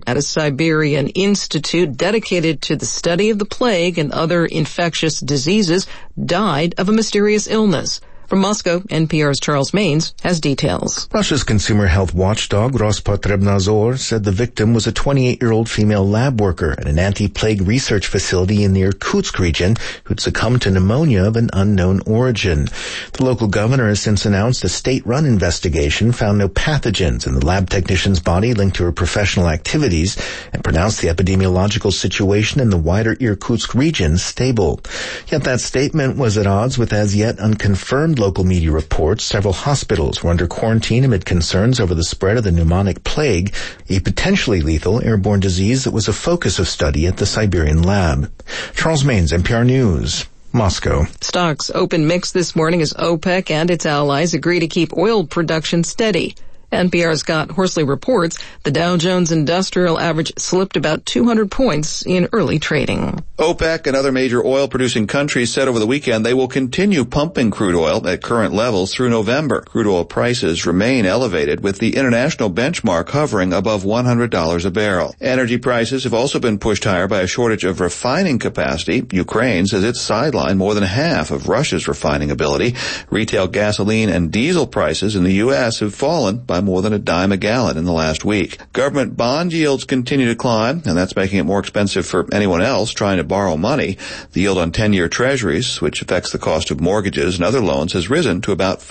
at a Siberian institute dedicated to the study of the plague and other infectious diseases died of a mysterious illness. From Moscow, NPR's Charles Maines has details. Russia's consumer health watchdog Rospotrebnadzor said the victim was a 28-year-old female lab worker at an anti-plague research facility in the Irkutsk region who'd succumbed to pneumonia of an unknown origin. The local governor has since announced a state-run investigation found no pathogens in the lab technician's body linked to her professional activities and pronounced the epidemiological situation in the wider Irkutsk region stable. Yet that statement was at odds with as yet unconfirmed local media reports. Several hospitals were under quarantine amid concerns over the spread of the pneumonic plague, a potentially lethal airborne disease that was a focus of study at the Siberian lab. Charles Maines, NPR News, Moscow. Stocks open mixed this morning as OPEC and its allies agree to keep oil production steady. NPR's Scott Horsley reports the Dow Jones Industrial Average slipped about 200 points in early trading. OPEC and other major oil-producing countries said over the weekend they will continue pumping crude oil at current levels through November. Crude oil prices remain elevated, with the international benchmark hovering above $100 a barrel. Energy prices have also been pushed higher by a shortage of refining capacity. Ukraine says it's sidelined more than half of Russia's refining ability. Retail gasoline and diesel prices in the U.S. have fallen by more than $0.10 a gallon in the last week. Government bond yields continue to climb, and that's making it more expensive for anyone else trying to borrow money. The yield on 10-year treasuries, which affects the cost of mortgages and other loans, has risen to about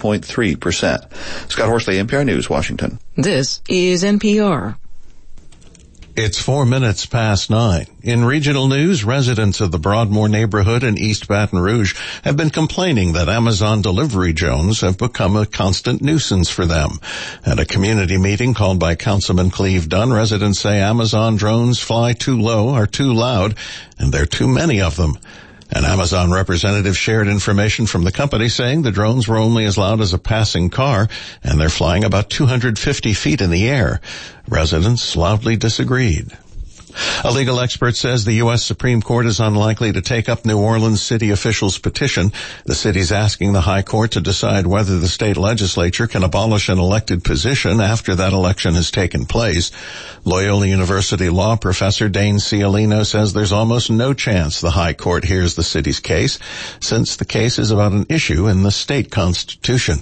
5.3%. Scott Horsley, NPR News, Washington. This is NPR. It's 4 minutes past 9. In regional news, residents of the Broadmoor neighborhood in East Baton Rouge have been complaining that Amazon delivery drones have become a constant nuisance for them. At a community meeting called by Councilman Cleve Dunn, residents say Amazon drones fly too low, are too loud, and there are too many of them. An Amazon representative shared information from the company saying the drones were only as loud as a passing car, and they're flying about 250 feet in the air. Residents loudly disagreed. A legal expert says the U.S. Supreme Court is unlikely to take up New Orleans city officials' petition. The city's asking the High Court to decide whether the state legislature can abolish an elected position after that election has taken place. Loyola University law professor Dane Cialino says there's almost no chance the High Court hears the city's case, since the case is about an issue in the state constitution.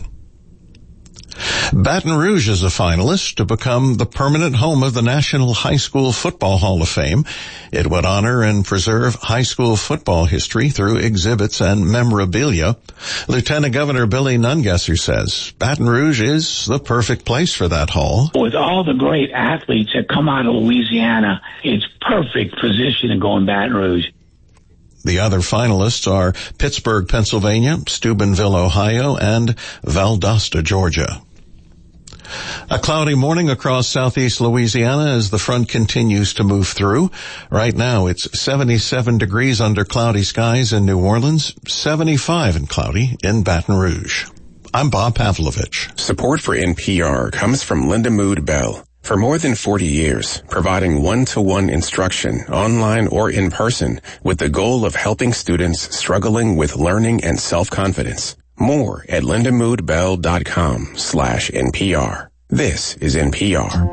Baton Rouge is a finalist to become the permanent home of the National High School Football Hall of Fame. It would honor and preserve high school football history through exhibits and memorabilia. Lieutenant Governor Billy Nungesser says Baton Rouge is the perfect place for that hall. With all the great athletes that come out of Louisiana, it's perfect position to go in Baton Rouge. The other finalists are Pittsburgh, Pennsylvania, Steubenville, Ohio, and Valdosta, Georgia. A cloudy morning across southeast Louisiana as the front continues to move through. Right now it's 77 degrees under cloudy skies in New Orleans, 75 and cloudy in Baton Rouge. I'm Bob Pavlovich. Support for NPR comes from Linda Mood Bell. For more than 40 years, providing one-to-one instruction, online or in person, with the goal of helping students struggling with learning and self-confidence. More at lindamoodbell.com/NPR. This is NPR.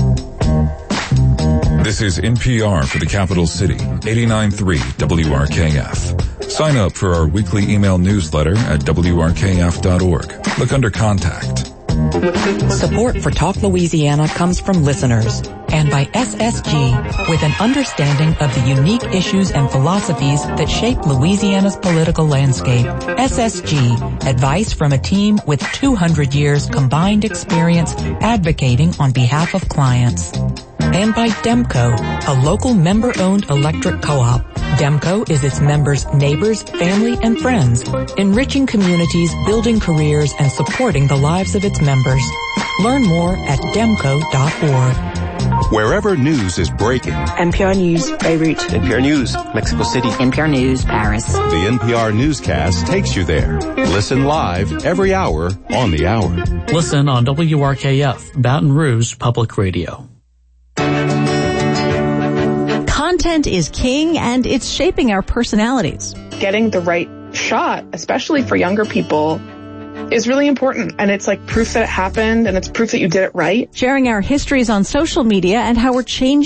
This is NPR for the capital city, 89.3 WRKF. Sign up for our weekly email newsletter at WRKF.org. Look under Contact. Support for Talk Louisiana comes from listeners and by SSG, with an understanding of the unique issues and philosophies that shape Louisiana's political landscape. SSG, advice from a team with 200 years combined experience advocating on behalf of clients. And by Demco, a local member-owned electric co-op. Demco is its members' neighbors, family, and friends, enriching communities, building careers, and supporting the lives of its members. Learn more at demco.org. Wherever news is breaking. NPR News, Beirut. NPR News, Mexico City. NPR News, Paris. The NPR Newscast takes you there. Listen live every hour on the hour. Listen on WRKF, Baton Rouge Public Radio. Content is king, and it's shaping our personalities. Getting the right shot, especially for younger people, is really important. And it's like proof that it happened, and it's proof that you did it right. Sharing our histories on social media and how we're changing